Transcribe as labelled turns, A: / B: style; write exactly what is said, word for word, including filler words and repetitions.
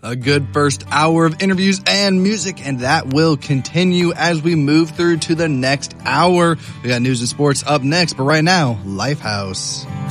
A: a good first hour of interviews and music, and that will continue as we move through to the next hour. We got news and sports up next, but right now, Lifehouse.